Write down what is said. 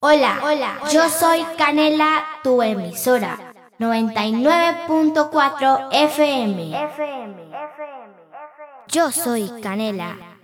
Hola, yo soy Canela, tu emisora, 99.4 FM. Yo soy Canela.